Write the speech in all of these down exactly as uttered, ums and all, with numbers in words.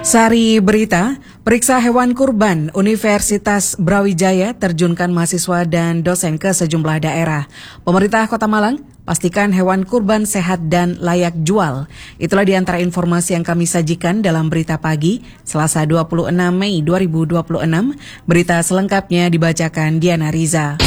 Sari berita, periksa hewan kurban Universitas Brawijaya terjunkan mahasiswa dan dosen ke sejumlah daerah. Pemerintah Kota Malang pastikan hewan kurban sehat dan layak jual. Itulah di antara informasi yang kami sajikan dalam Berita Pagi, Selasa dua puluh enam Mei dua ribu dua puluh enam. Berita selengkapnya dibacakan Diana Riza.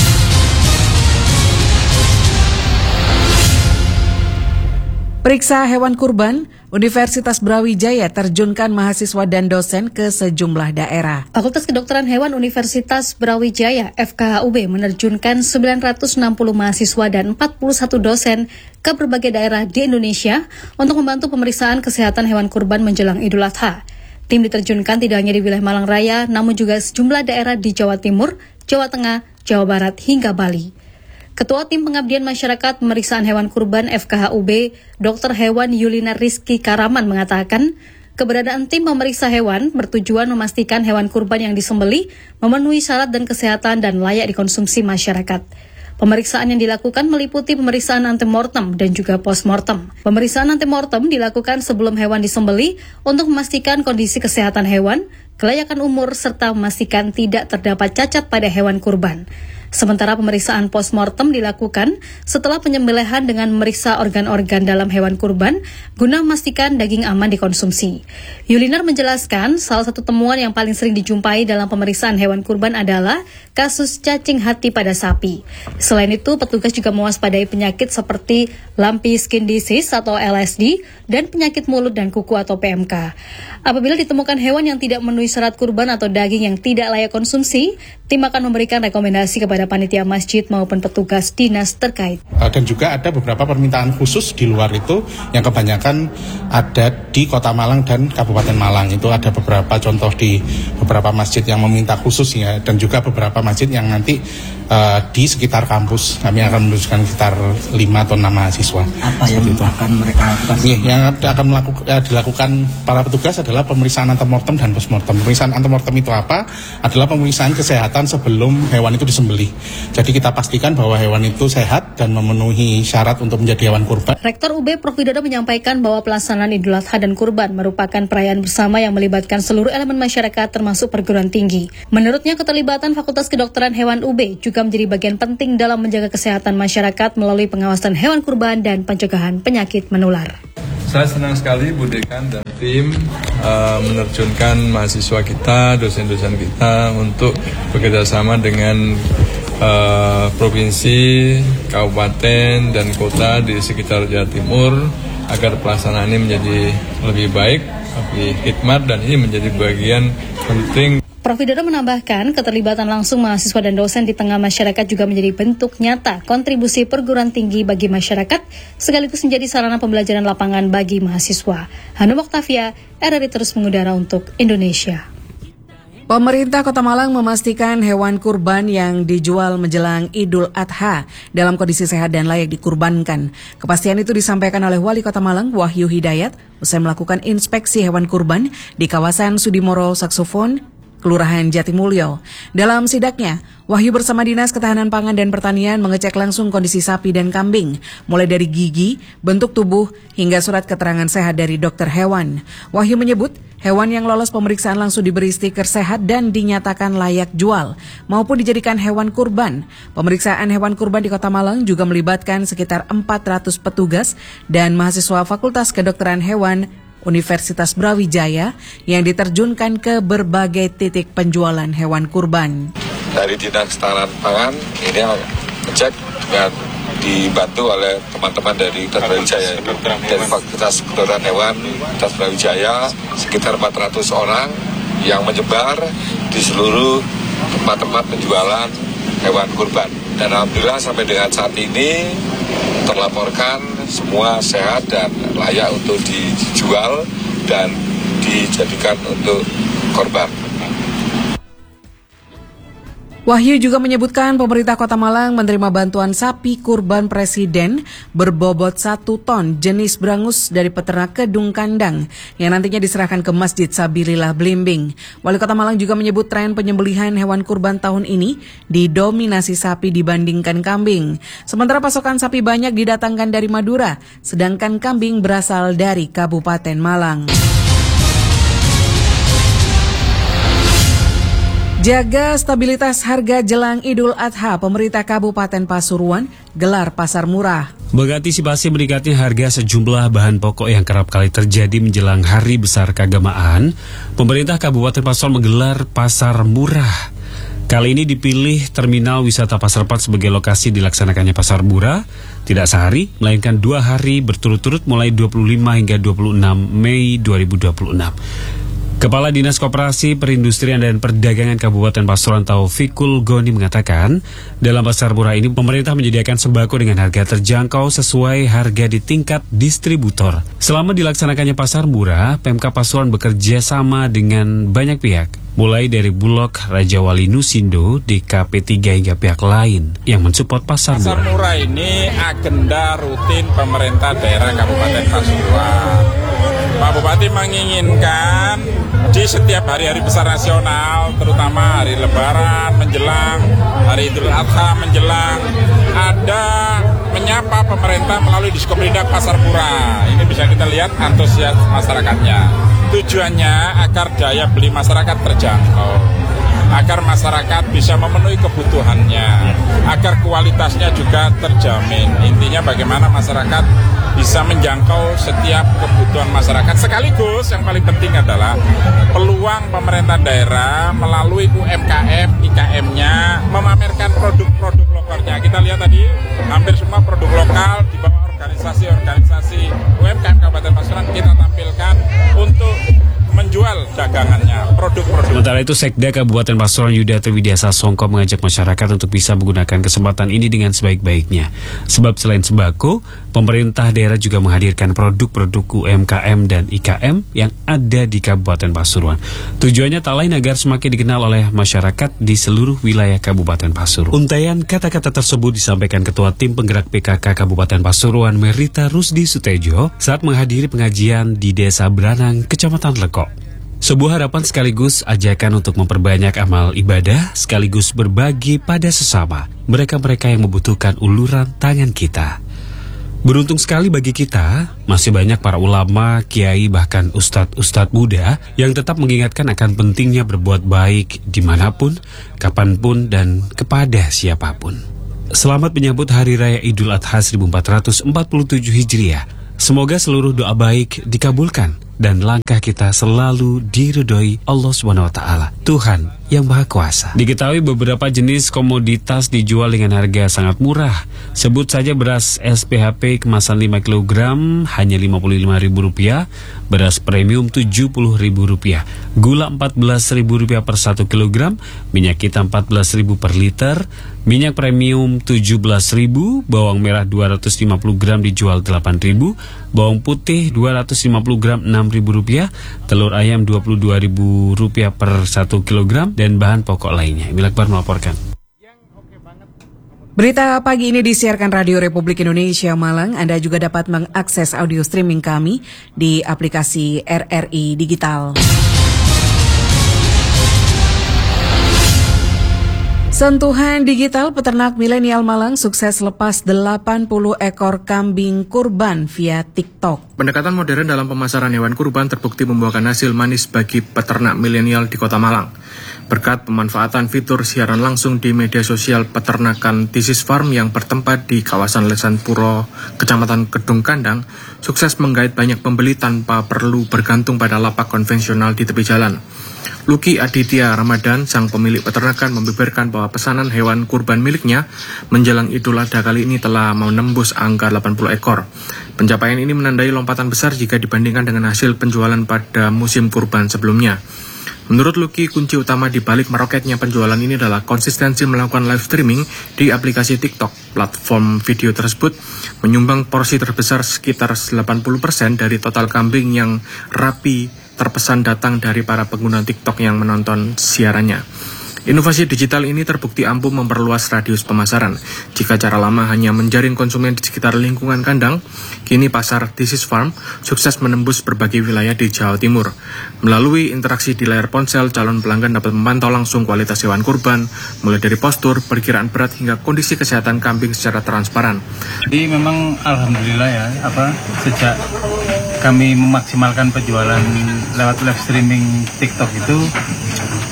Periksa hewan kurban, Universitas Brawijaya terjunkan mahasiswa dan dosen ke sejumlah daerah. Fakultas Kedokteran Hewan Universitas Brawijaya F K H U B menerjunkan sembilan ratus enam puluh mahasiswa dan empat puluh satu dosen ke berbagai daerah di Indonesia untuk membantu pemeriksaan kesehatan hewan kurban menjelang Idul Adha. Tim diterjunkan tidak hanya di wilayah Malang Raya, namun juga sejumlah daerah di Jawa Timur, Jawa Tengah, Jawa Barat, hingga Bali. Ketua Tim Pengabdian Masyarakat Pemeriksaan Hewan Kurban F K H U B, Dokter Hewan Yulina Rizky Karaman mengatakan, keberadaan tim pemeriksa hewan bertujuan memastikan hewan kurban yang disembelih memenuhi syarat dan kesehatan dan layak dikonsumsi masyarakat. Pemeriksaan yang dilakukan meliputi pemeriksaan antemortem dan juga postmortem. Pemeriksaan antemortem dilakukan sebelum hewan disembelih untuk memastikan kondisi kesehatan hewan, kelayakan umur, serta memastikan tidak terdapat cacat pada hewan kurban. Sementara pemeriksaan postmortem dilakukan setelah penyembelihan dengan memeriksa organ-organ dalam hewan kurban guna memastikan daging aman dikonsumsi. Yulinar menjelaskan salah satu temuan yang paling sering dijumpai dalam pemeriksaan hewan kurban adalah kasus cacing hati pada sapi. Selain itu, petugas juga mewaspadai penyakit seperti lumpy skin disease atau L S D dan penyakit mulut dan kuku atau P M K. Apabila ditemukan hewan yang tidak memenuhi syarat kurban atau daging yang tidak layak konsumsi, tim akan memberikan rekomendasi kepada panitia masjid maupun petugas dinas terkait. Dan juga ada beberapa permintaan khusus di luar itu yang kebanyakan ada di Kota Malang dan Kabupaten Malang. Itu ada beberapa contoh di beberapa masjid yang meminta khusus ya, dan juga beberapa masjid yang nanti uh, di sekitar kampus. Kami akan menunjukkan sekitar lima atau enam mahasiswa. Apa yang itu akan mereka lakukan? Ya, yang akan melakukan, ya, dilakukan para petugas adalah pemeriksaan antemortem dan postmortem. Pemeriksaan antemortem itu apa? Adalah pemeriksaan kesehatan sebelum hewan itu disembelih. Jadi kita pastikan bahwa hewan itu sehat dan memenuhi syarat untuk menjadi hewan kurban. Rektor U B Prof Widodo menyampaikan bahwa pelaksanaan Idul Adha dan Kurban merupakan perayaan bersama yang melibatkan seluruh elemen masyarakat termasuk perguruan tinggi. Menurutnya, keterlibatan Fakultas Kedokteran Hewan U B juga menjadi bagian penting dalam menjaga kesehatan masyarakat melalui pengawasan hewan kurban dan pencegahan penyakit menular. Saya senang sekali Bu Dekan dan tim uh, menerjunkan mahasiswa kita, dosen-dosen kita untuk bekerjasama dengan uh, provinsi, kabupaten, dan kota di sekitar Jawa Timur agar pelaksanaan ini menjadi lebih baik, lebih hikmat, dan ini menjadi bagian penting. Prof Widodo menambahkan, keterlibatan langsung mahasiswa dan dosen di tengah masyarakat juga menjadi bentuk nyata kontribusi perguruan tinggi bagi masyarakat, sekaligus menjadi sarana pembelajaran lapangan bagi mahasiswa. Hanum Oktavia, R R I terus mengudara untuk Indonesia. Pemerintah Kota Malang memastikan hewan kurban yang dijual menjelang Idul Adha dalam kondisi sehat dan layak dikurbankan. Kepastian itu disampaikan oleh Wali Kota Malang, Wahyu Hidayat, usai melakukan inspeksi hewan kurban di kawasan Sudimoro Saksofon, Kelurahan Jatimulyo. Dalam sidaknya, Wahyu bersama Dinas Ketahanan Pangan dan Pertanian mengecek langsung kondisi sapi dan kambing, mulai dari gigi, bentuk tubuh, hingga surat keterangan sehat dari dokter hewan. Wahyu menyebut, hewan yang lolos pemeriksaan langsung diberi stiker sehat dan dinyatakan layak jual, maupun dijadikan hewan kurban. Pemeriksaan hewan kurban di Kota Malang juga melibatkan sekitar empat ratus petugas dan mahasiswa Fakultas Kedokteran Hewan Universitas Brawijaya yang diterjunkan ke berbagai titik penjualan hewan kurban. Dari Dinas Ketahanan Pangan ini ngecek dengan dibantu oleh teman-teman dari Brawijaya, dari Fakultas Kedokteran Hewan Universitas Brawijaya, sekitar empat ratus orang yang menyebar di seluruh tempat-tempat penjualan hewan kurban. Dan alhamdulillah sampai dengan saat ini terlaporkan semua sehat dan layak untuk dijual dan dijadikan untuk korban. Wahyu juga menyebutkan pemerintah Kota Malang menerima bantuan sapi kurban Presiden berbobot satu ton jenis Brangus dari peternak Kedung Kandang yang nantinya diserahkan ke Masjid Sabilillah Blimbing. Wali Kota Malang juga menyebut tren penyembelihan hewan kurban tahun ini didominasi sapi dibandingkan kambing. Sementara pasokan sapi banyak didatangkan dari Madura, sedangkan kambing berasal dari Kabupaten Malang. Jaga stabilitas harga jelang Idul Adha, pemerintah Kabupaten Pasuruan gelar pasar murah. Mengantisipasi meningkatnya harga sejumlah bahan pokok yang kerap kali terjadi menjelang hari besar keagamaan, pemerintah Kabupaten Pasuruan menggelar pasar murah. Kali ini dipilih Terminal Wisata Pasar Empat sebagai lokasi dilaksanakannya pasar murah, tidak sehari, melainkan dua hari berturut-turut mulai dua puluh lima hingga dua puluh enam Mei dua ribu dua puluh enam. Kepala Dinas Koperasi, Perindustrian dan Perdagangan Kabupaten Pasuruan Taufikul Goni mengatakan, dalam pasar murah ini pemerintah menyediakan sembako dengan harga terjangkau sesuai harga di tingkat distributor. Selama dilaksanakannya pasar murah, Pemkab Pasuruan bekerja sama dengan banyak pihak, mulai dari Bulog, Raja Wali Nusindo, D K P tiga hingga pihak lain yang mensupport pasar murah. Pasar murah ini agenda rutin pemerintah daerah Kabupaten Pasuruan. Pak Bupati menginginkan di setiap hari-hari besar nasional, terutama hari Lebaran menjelang, hari Idul Adha menjelang, ada menyapa pemerintah melalui Diskomindak Pasar Murah. Ini bisa kita lihat antusias masyarakatnya. Tujuannya agar daya beli masyarakat terjangkau, agar masyarakat bisa memenuhi kebutuhannya, agar kualitasnya juga terjamin. Intinya bagaimana masyarakat bisa menjangkau setiap kebutuhan masyarakat. Sekaligus yang paling penting adalah peluang pemerintah daerah melalui U M K M, I K M-nya memamerkan produk-produk lokalnya. Kita lihat tadi hampir semua produk lokal di bawah organisasi-organisasi U M K M Kabupaten Pasuruan kita tampilkan untuk menjual dagangannya, produk-produk. Sementara itu, Sekda Kabupaten Pasuruan Yuda Triwidiasa Songko mengajak masyarakat untuk bisa menggunakan kesempatan ini dengan sebaik-baiknya. Sebab selain sembako, pemerintah daerah juga menghadirkan produk-produk U M K M dan I K M yang ada di Kabupaten Pasuruan. Tujuannya tak lain agar semakin dikenal oleh masyarakat di seluruh wilayah Kabupaten Pasuruan. Untaian kata-kata tersebut disampaikan Ketua Tim Penggerak P K K Kabupaten Pasuruan Merita Rusdi Sutejo saat menghadiri pengajian di Desa Beranang, Kecamatan Lekok. Sebuah harapan sekaligus ajakan untuk memperbanyak amal ibadah sekaligus berbagi pada sesama mereka-mereka yang membutuhkan uluran tangan kita. Beruntung sekali bagi kita, masih banyak para ulama, kiai, bahkan ustadz-ustadz muda yang tetap mengingatkan akan pentingnya berbuat baik dimanapun, kapanpun, dan kepada siapapun. Selamat menyambut Hari Raya Idul Adha seribu empat ratus empat puluh tujuh Hijriah. Semoga seluruh doa baik dikabulkan dan langkah kita selalu diridhoi Allah Subhanahu wa taala, Tuhan yang Maha Kuasa. Diketahui beberapa jenis komoditas dijual dengan harga sangat murah. Sebut saja beras S P H P kemasan lima kilogram hanya lima puluh lima ribu rupiah, beras premium tujuh puluh ribu rupiah, gula empat belas ribu rupiah per satu kilogram, minyak kita empat belas ribu per liter, minyak premium tujuh belas ribu, bawang merah dua ratus lima puluh gram dijual delapan ribu, bawang putih dua ratus lima puluh gram enam ribu rupiah, telur ayam dua puluh dua ribu rupiah per satu kilogram, dan bahan pokok lainnya. Emil Akbar melaporkan. Berita pagi ini disiarkan Radio Republik Indonesia Malang. Anda juga dapat mengakses audio streaming kami di aplikasi R R I Digital. Sentuhan digital, peternak milenial Malang sukses lepas delapan puluh ekor kambing kurban via TikTok. Pendekatan modern dalam pemasaran hewan kurban terbukti membuahkan hasil manis bagi peternak milenial di Kota Malang. Berkat pemanfaatan fitur siaran langsung di media sosial, peternakan This is Farm yang bertempat di kawasan Lesan Puro, Kecamatan Kedung Kandang, sukses menggait banyak pembeli tanpa perlu bergantung pada lapak konvensional di tepi jalan. Luki Aditya Ramadan, sang pemilik peternakan, membeberkan bahwa pesanan hewan kurban miliknya menjelang Idul Adha kali ini telah menembus angka delapan puluh ekor. Pencapaian ini menandai lompatan besar jika dibandingkan dengan hasil penjualan pada musim kurban sebelumnya. Menurut Luki, kunci utama di balik meroketnya penjualan ini adalah konsistensi melakukan live streaming di aplikasi TikTok. Platform video tersebut menyumbang porsi terbesar sekitar delapan puluh persen dari total kambing yang rapi terpesan datang dari para pengguna TikTok yang menonton siarannya. Inovasi digital ini terbukti ampuh memperluas radius pemasaran. Jika cara lama hanya menjaring konsumen di sekitar lingkungan kandang, kini pasar This is Farm sukses menembus berbagai wilayah di Jawa Timur. Melalui interaksi di layar ponsel, calon pelanggan dapat memantau langsung kualitas hewan kurban, mulai dari postur, perkiraan berat, hingga kondisi kesehatan kambing secara transparan. Jadi memang alhamdulillah ya, apa sejak kami memaksimalkan penjualan lewat live streaming TikTok itu,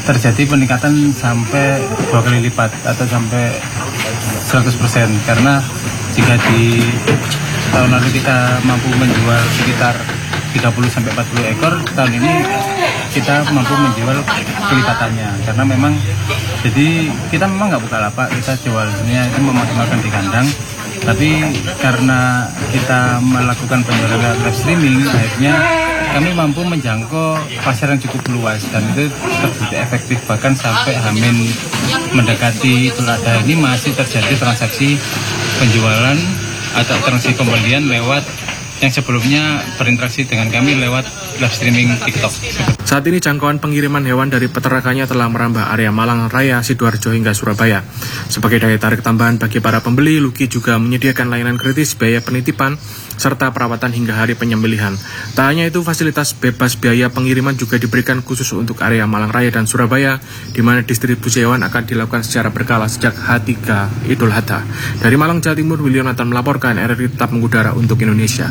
terjadi peningkatan sampai dua kali lipat atau sampai seratus persen, karena jika di tahun lalu kita mampu menjual sekitar tiga puluh sampai empat puluh ekor, tahun ini kita mampu menjual kelipatannya, karena memang jadi kita memang nggak buka lapak, kita jual sebenarnya itu memaksimalkan di kandang, tapi karena kita melakukan penjualan live streaming, akhirnya kami mampu menjangkau pasar yang cukup luas dan itu terbukti efektif, bahkan sampai hamin mendekati Idul Adha ini masih terjadi transaksi penjualan atau transaksi pembelian lewat yang sebelumnya berinteraksi dengan kami lewat live streaming TikTok. Saat ini jangkauan pengiriman hewan dari peternakannya telah merambah area Malang Raya, Sidoarjo hingga Surabaya. Sebagai daya tarik tambahan bagi para pembeli, Luki juga menyediakan layanan gratis biaya penitipan serta perawatan hingga hari penyembelihan. Tak hanya itu, fasilitas bebas biaya pengiriman juga diberikan khusus untuk area Malang Raya dan Surabaya, di mana distribusi hewan akan dilakukan secara berkala sejak H tiga Idul Adha. Dari Malang, Jawa Timur, Wilionatan melaporkan, R R I tetap mengudara untuk Indonesia.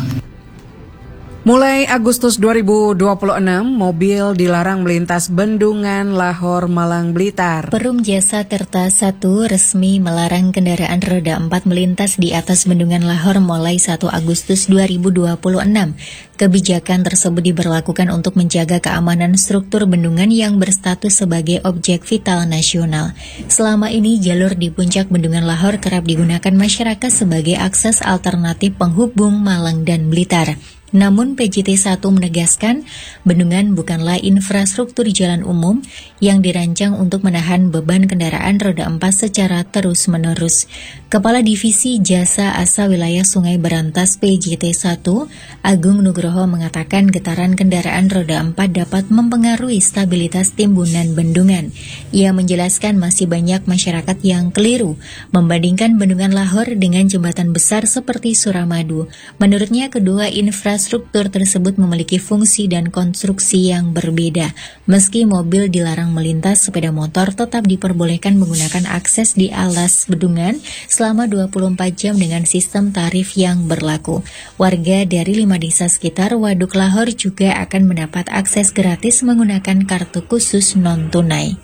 Mulai Agustus dua ribu dua puluh enam, mobil dilarang melintas Bendungan Lahor Malang Blitar. Perum Jasa Tirta satu resmi melarang kendaraan roda empat melintas di atas Bendungan Lahor mulai satu Agustus dua ribu dua puluh enam. Kebijakan tersebut diberlakukan untuk menjaga keamanan struktur bendungan yang berstatus sebagai objek vital nasional. Selama ini, jalur di puncak Bendungan Lahor kerap digunakan masyarakat sebagai akses alternatif penghubung Malang dan Blitar. Namun P J T satu menegaskan bendungan bukanlah infrastruktur jalan umum yang dirancang untuk menahan beban kendaraan roda empat secara terus-menerus. Kepala Divisi Jasa Asa Wilayah Sungai Berantas P J T satu, Agung Nugroho mengatakan getaran kendaraan roda empat dapat mempengaruhi stabilitas timbunan bendungan. Ia menjelaskan masih banyak masyarakat yang keliru membandingkan Bendungan Lahor dengan jembatan besar seperti Suramadu. Menurutnya, kedua infrastruktur Struktur tersebut memiliki fungsi dan konstruksi yang berbeda. Meski mobil dilarang melintas, sepeda motor tetap diperbolehkan menggunakan akses di alas bendungan selama dua puluh empat jam dengan sistem tarif yang berlaku. Warga dari lima desa sekitar Waduk Lahor juga akan mendapat akses gratis menggunakan kartu khusus non-tunai.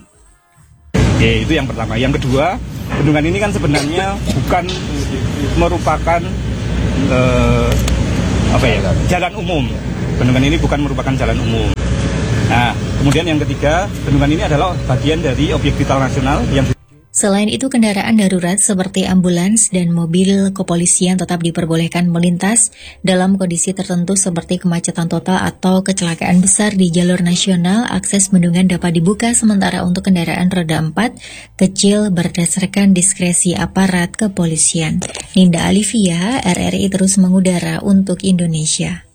Oke, itu yang pertama. Yang kedua, bendungan ini kan sebenarnya bukan merupakan uh, apa ya, jalan umum. Bendungan ini bukan merupakan jalan umum. Nah, kemudian yang ketiga, bendungan ini adalah bagian dari objek vital nasional yang. Selain itu, kendaraan darurat seperti ambulans dan mobil kepolisian tetap diperbolehkan melintas dalam kondisi tertentu seperti kemacetan total atau kecelakaan besar di jalur nasional. Akses bendungan dapat dibuka sementara untuk kendaraan roda empat kecil berdasarkan diskresi aparat kepolisian. Ninda Alivia, R R I terus mengudara untuk Indonesia.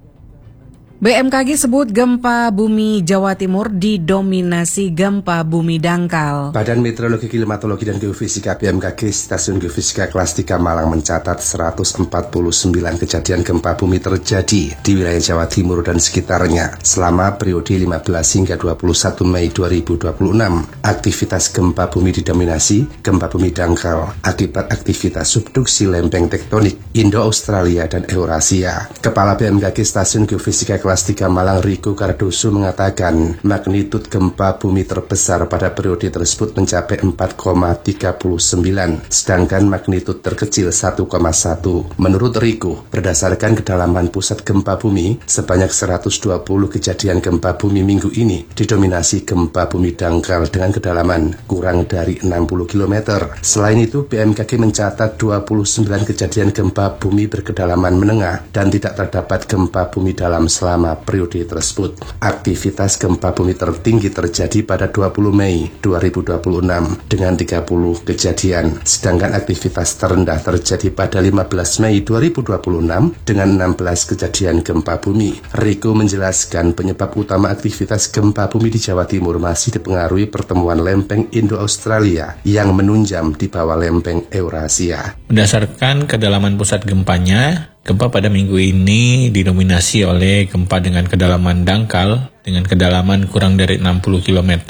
B M K G sebut gempa bumi Jawa Timur didominasi gempa bumi dangkal. Badan Meteorologi, Klimatologi, dan Geofisika B M K G Stasiun Geofisika Kelas tiga Malang mencatat seratus empat puluh sembilan kejadian gempa bumi terjadi di wilayah Jawa Timur dan sekitarnya selama periode lima belas hingga dua puluh satu Mei dua ribu dua puluh enam. Aktivitas gempa bumi didominasi gempa bumi dangkal akibat aktivitas subduksi lempeng tektonik Indo-Australia dan Eurasia. Kepala B M K G Stasiun Geofisika Kelas tiga Malang Riko Cardoso mengatakan magnitud gempa bumi terbesar pada periode tersebut mencapai empat koma tiga sembilan, sedangkan magnitud terkecil satu koma satu. Menurut Riko, berdasarkan kedalaman pusat gempa bumi, sebanyak seratus dua puluh kejadian gempa bumi minggu ini didominasi gempa bumi dangkal dengan kedalaman kurang dari enam puluh kilometer. Selain itu, B M K G mencatat dua puluh sembilan kejadian gempa bumi berkedalaman menengah dan tidak terdapat gempa bumi dalam selama periode tersebut. Aktivitas gempa bumi tertinggi terjadi pada dua puluh Mei dua ribu dua puluh enam dengan tiga puluh kejadian, sedangkan aktivitas terendah terjadi pada lima belas Mei dua ribu dua puluh enam dengan enam belas kejadian gempa bumi. Riko menjelaskan penyebab utama aktivitas gempa bumi di Jawa Timur masih dipengaruhi pertemuan lempeng Indo-Australia yang menunjam di bawah lempeng Eurasia. Berdasarkan kedalaman pusat gempanya, gempa pada minggu ini didominasi oleh gempa dengan kedalaman dangkal dengan kedalaman kurang dari enam puluh kilometer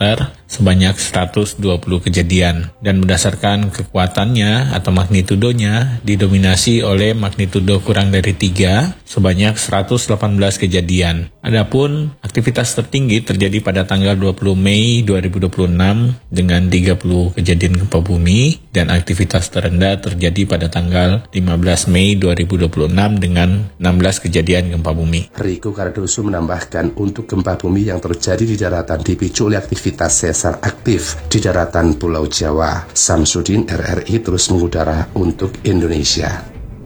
sebanyak seratus dua puluh kejadian. Dan berdasarkan kekuatannya atau magnitudonya didominasi oleh magnitudo kurang dari tiga sebanyak seratus delapan belas kejadian. Adapun aktivitas tertinggi terjadi pada tanggal dua puluh Mei dua ribu dua puluh enam dengan tiga puluh kejadian gempa bumi dan aktivitas terendah terjadi pada tanggal lima belas Mei dua ribu dua puluh enam dengan enam belas kejadian gempa bumi. Riko Cardoso menambahkan untuk gempa bumi yang terjadi di daratan dipicu oleh aktivitas sesar aktif di daratan Pulau Jawa. Samsudin R R I terus mengudara untuk Indonesia.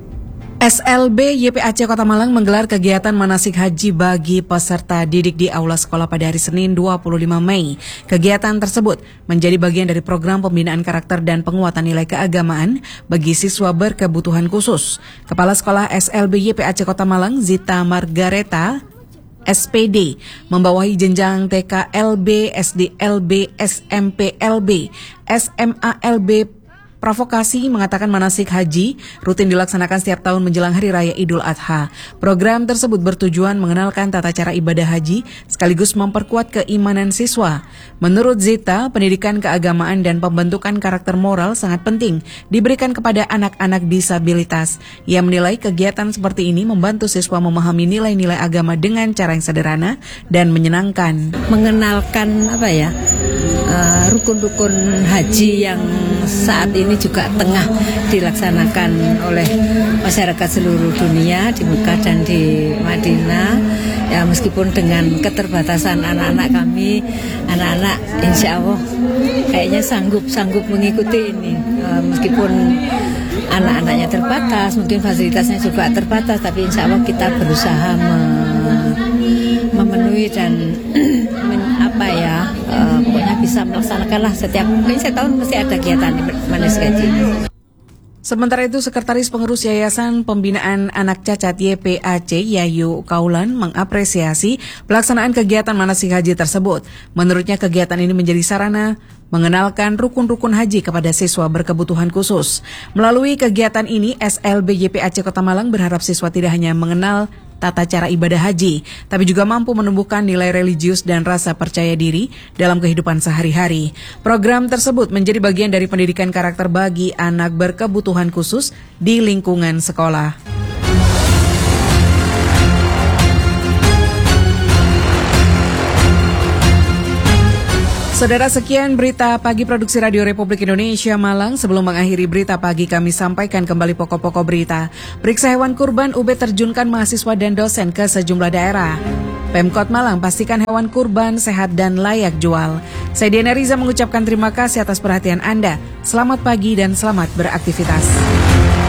S L B Y P A C Kota Malang menggelar kegiatan manasik haji bagi peserta didik di Aula Sekolah pada hari Senin dua puluh lima Mei. Kegiatan tersebut menjadi bagian dari program pembinaan karakter dan penguatan nilai keagamaan bagi siswa berkebutuhan khusus. Kepala Sekolah S L B Y P A C Kota Malang, Zita Margareta S P D, membawahi jenjang T K L B, S D L B, S M P L B, S M A L B, Provokasi, mengatakan manasik haji rutin dilaksanakan setiap tahun menjelang Hari Raya Idul Adha. Program tersebut bertujuan mengenalkan tata cara ibadah haji sekaligus memperkuat keimanan siswa. Menurut Zita, pendidikan keagamaan dan pembentukan karakter moral sangat penting diberikan kepada anak-anak disabilitas. Ia menilai kegiatan seperti ini membantu siswa memahami nilai-nilai agama dengan cara yang sederhana dan menyenangkan. Mengenalkan apa ya? Uh, rukun-rukun haji yang saat ini juga tengah dilaksanakan oleh masyarakat seluruh dunia di Mekah dan di Madinah. Ya, meskipun dengan keterbatasan anak-anak kami, anak-anak insya Allah kayaknya sanggup-sanggup mengikuti ini. Uh, meskipun anak-anaknya terbatas, mungkin fasilitasnya juga terbatas, tapi insya Allah kita berusaha me- memenuhi dan apa ya, uh, pokoknya bisa melaksanakanlah setiap mungkin setahun mesti ada kegiatan manasik haji. Sementara itu, Sekretaris Pengurus Yayasan Pembinaan Anak Cacat Y P A C, Yayu Kaulan, mengapresiasi pelaksanaan kegiatan manasik haji tersebut. Menurutnya, kegiatan ini menjadi sarana mengenalkan rukun-rukun haji kepada siswa berkebutuhan khusus. Melalui kegiatan ini, S L B Y P A C Kota Malang berharap siswa tidak hanya mengenal tata cara ibadah haji, tapi juga mampu menumbuhkan nilai religius dan rasa percaya diri dalam kehidupan sehari-hari. Program tersebut menjadi bagian dari pendidikan karakter bagi anak berkebutuhan khusus di lingkungan sekolah. Saudara, sekian berita pagi produksi Radio Republik Indonesia Malang. Sebelum mengakhiri berita pagi, kami sampaikan kembali pokok-pokok berita. Periksa hewan kurban, U B terjunkan mahasiswa dan dosen ke sejumlah daerah. Pemkot Malang pastikan hewan kurban sehat dan layak jual. Saya Diana Riza mengucapkan terima kasih atas perhatian Anda. Selamat pagi dan selamat beraktivitas.